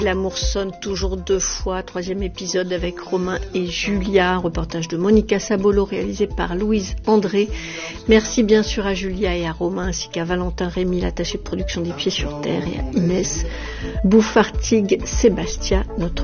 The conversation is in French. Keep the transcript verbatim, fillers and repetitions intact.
L'amour sonne toujours deux fois, troisième épisode avec Romain et Julia, reportage de Monica Sabolo réalisé par Louise André. Merci bien sûr à Julia et à Romain ainsi qu'à Valentin Rémy, l'attaché de production des Pieds sur Terre, et à Inès Bouffartigue Sébastien, notre